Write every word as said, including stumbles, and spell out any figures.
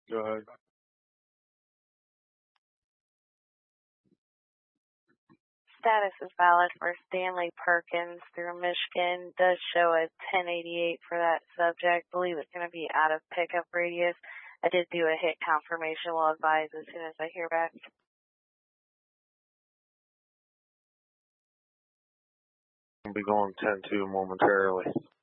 Go ahead. Status is valid for Stanley Perkins through Michigan. Does show a ten eighty-eight for that subject. Believe it's going to be out of pickup radius. I did do a hit confirmation. Will advise as soon as I hear back. I'll be going ten two momentarily.